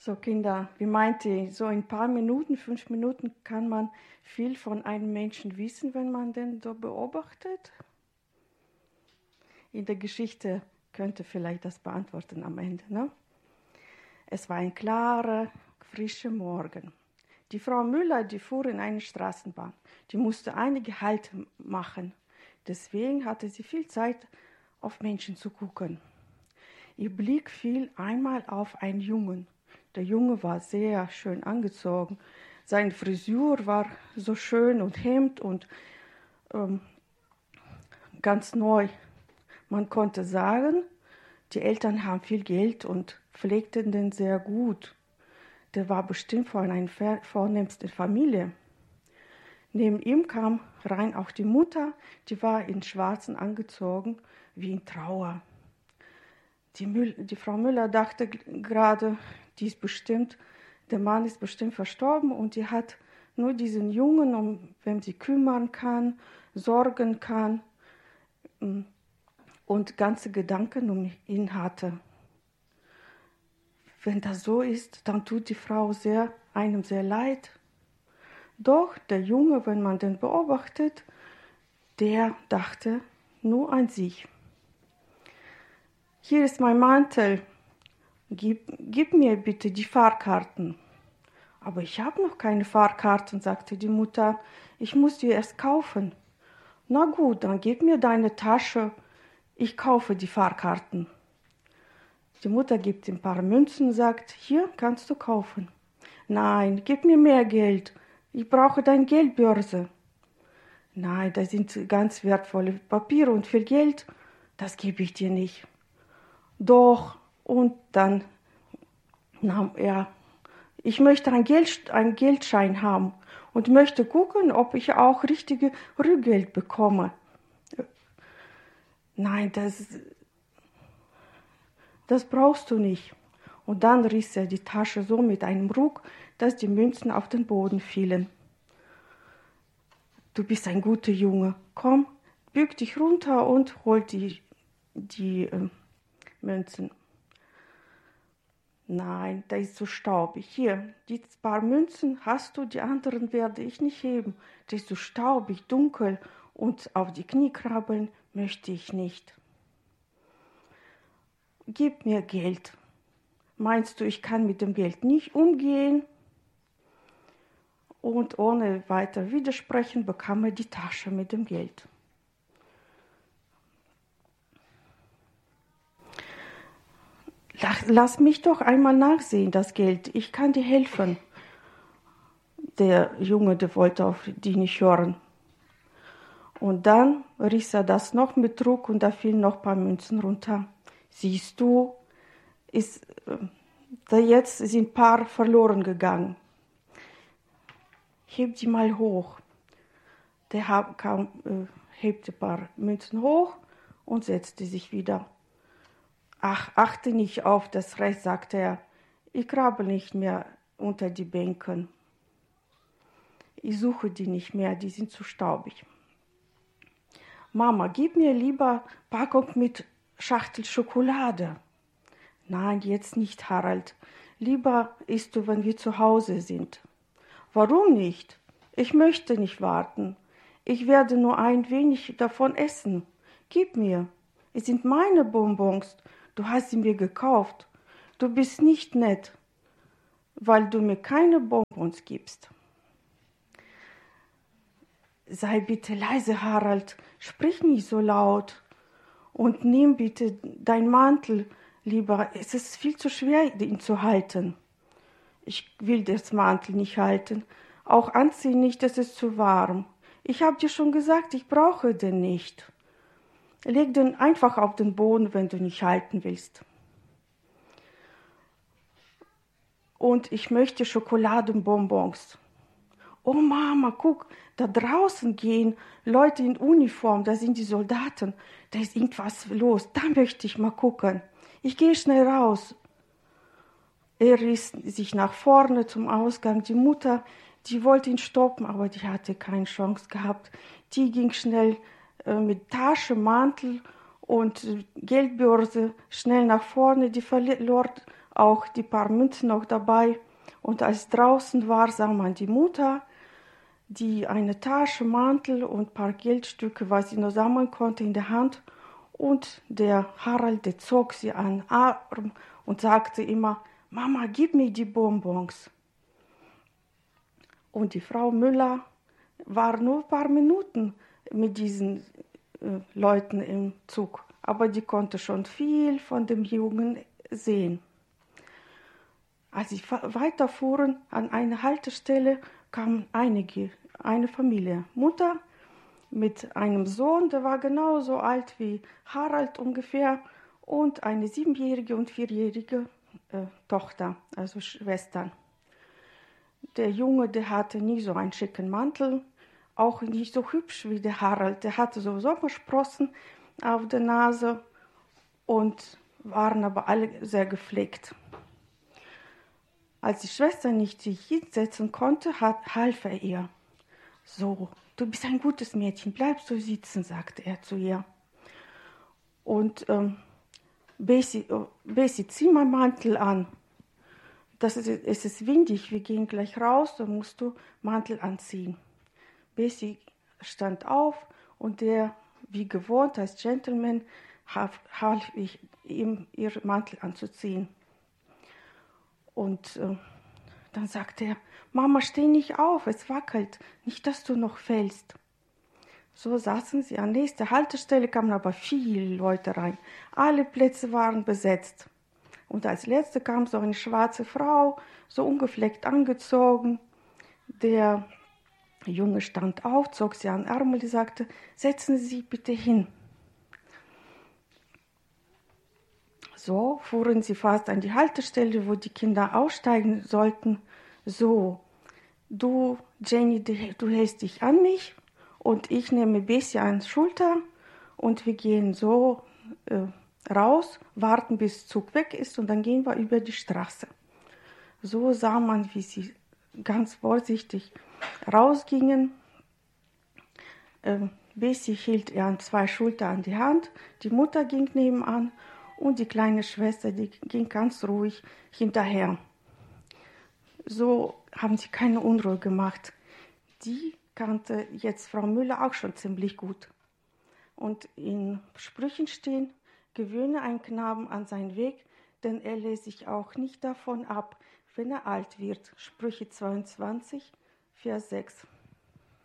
So Kinder, wie meint ihr, so in ein paar Minuten, 5 Minuten kann man viel von einem Menschen wissen, wenn man den so beobachtet? In der Geschichte könnte vielleicht das beantworten am Ende. Ne? Es war ein klarer, frischer Morgen. Die Frau Müller, die fuhr in eine Straßenbahn. Die musste einige Halte machen. Deswegen hatte sie viel Zeit, auf Menschen zu gucken. Ihr Blick fiel einmal auf einen Jungen. Der Junge war sehr schön angezogen. Seine Frisur war so schön und Hemd und ganz neu. Man konnte sagen, die Eltern haben viel Geld und pflegten den sehr gut. Der war bestimmt von einer vornehmsten Familie. Neben ihm kam rein auch die Mutter, die war in Schwarzen angezogen, wie in Trauer. Die Frau Müller dachte gerade, der Mann ist bestimmt verstorben und die hat nur diesen Jungen, um wen sie kümmern kann, sorgen kann und ganze Gedanken um ihn hatte. Wenn das so ist, dann tut die Frau einem sehr leid. Doch der Junge, wenn man den beobachtet, der dachte nur an sich. Hier ist mein Mantel. Gib mir bitte die Fahrkarten. Aber ich habe noch keine Fahrkarten, sagte die Mutter. Ich muss die erst kaufen. Na gut, dann gib mir deine Tasche. Ich kaufe die Fahrkarten. Die Mutter gibt ihm ein paar Münzen und sagt, hier kannst du kaufen. Nein, gib mir mehr Geld. Ich brauche deine Geldbörse. Nein, das sind ganz wertvolle Papiere und viel Geld. Das gebe ich dir nicht. Doch, und dann nahm er, ich möchte einen Geldschein haben und möchte gucken, ob ich auch richtige Rückgeld bekomme. Nein, das brauchst du nicht. Und dann riss er die Tasche so mit einem Ruck, dass die Münzen auf den Boden fielen. Du bist ein guter Junge. Komm, bück dich runter und hol die Münzen. Nein, da ist so staubig. Hier, die paar Münzen hast du, die anderen werde ich nicht heben. Das ist so staubig, dunkel und auf die Knie krabbeln möchte ich nicht. Gib mir Geld. Meinst du, ich kann mit dem Geld nicht umgehen? Und ohne weiter widersprechen bekam er die Tasche mit dem Geld. Lass mich doch einmal nachsehen, das Geld. Ich kann dir helfen. Der Junge, der wollte auf die nicht hören. Und dann riss er das noch mit Druck und da fielen noch ein paar Münzen runter. Siehst du, jetzt sind ein paar verloren gegangen. Heb die mal hoch. Der hebte ein paar Münzen hoch und setzte sich wieder. Ach, achte nicht auf das Recht, sagte er. Ich krabbel nicht mehr unter die Bänken. Ich suche die nicht mehr, die sind zu staubig. Mama, gib mir lieber Packung mit Schachtel Schokolade. Nein, jetzt nicht, Harald. Lieber isst du, wenn wir zu Hause sind. Warum nicht? Ich möchte nicht warten. Ich werde nur ein wenig davon essen. Gib mir. Es sind meine Bonbons. Du hast sie mir gekauft. Du bist nicht nett, weil du mir keine Bonbons gibst. Sei bitte leise, Harald. Sprich nicht so laut. Und nimm bitte deinen Mantel, lieber. Es ist viel zu schwer, ihn zu halten. Ich will das Mantel nicht halten. Auch anziehen nicht, es ist zu warm. Ich habe dir schon gesagt, ich brauche den nicht. Leg den einfach auf den Boden, wenn du nicht halten willst. Und ich möchte Schokoladenbonbons. Oh Mama, guck, da draußen gehen Leute in Uniform, da sind die Soldaten. Da ist irgendwas los, da möchte ich mal gucken. Ich gehe schnell raus. Er riss sich nach vorne zum Ausgang. Die Mutter, die wollte ihn stoppen, aber die hatte keine Chance gehabt. Die ging schnell mit Tasche, Mantel und Geldbörse schnell nach vorne, die verlor auch die paar Münzen noch dabei. Und als draußen war, sah man die Mutter, die eine Tasche, Mantel und ein paar Geldstücke, was sie nur sammeln konnte, in der Hand. Und der Harald, der zog sie an den Arm und sagte immer, Mama, gib mir die Bonbons. Und die Frau Müller war nur ein paar Minuten mit diesen Leuten im Zug, aber die konnte schon viel von dem Jungen sehen. Als sie weiterfuhren, an eine Haltestelle kam eine Familie. Mutter mit einem Sohn, der war genauso alt wie Harald ungefähr, und eine 7-jährige und 4-jährige Tochter, also Schwestern. Der Junge, der hatte nie so einen schicken Mantel, auch nicht so hübsch wie der Harald. Der hatte so Sommersprossen auf der Nase und waren aber alle sehr gepflegt. Als die Schwester nicht sich hinsetzen konnte, half er ihr. So, du bist ein gutes Mädchen, bleib so sitzen, sagte er zu ihr. Und Bessie, zieh mal Mantel an. Es ist windig, wir gehen gleich raus, dann musst du Mantel anziehen. Bessie stand auf und der, wie gewohnt als Gentleman, half ich ihm, ihr Mantel anzuziehen. Und dann sagte er, Mama, steh nicht auf, es wackelt, nicht, dass du noch fällst. So saßen sie. An nächster Haltestelle kamen aber viele Leute rein. Alle Plätze waren besetzt. Und als letzte kam so eine schwarze Frau, so ungefleckt angezogen. Der Junge stand auf, zog sie an den Arm und sagte, setzen Sie sich bitte hin. So fuhren sie fast an die Haltestelle, wo die Kinder aussteigen sollten. So, du, Jenny, du hältst dich an mich und ich nehme Bessie an die Schulter und wir gehen so raus, warten bis der Zug weg ist und dann gehen wir über die Straße. So sah man, wie sie ganz vorsichtig rausgingen. Bessie hielt ihr an 2 Schultern an die Hand, die Mutter ging nebenan und die kleine Schwester, die ging ganz ruhig hinterher. So haben sie keine Unruhe gemacht. Die kannte jetzt Frau Müller auch schon ziemlich gut. Und in Sprüchen stehen, gewöhne einen Knaben an seinen Weg, denn er lässt sich auch nicht davon ab, wenn er alt wird. Sprüche 22, Vers 6.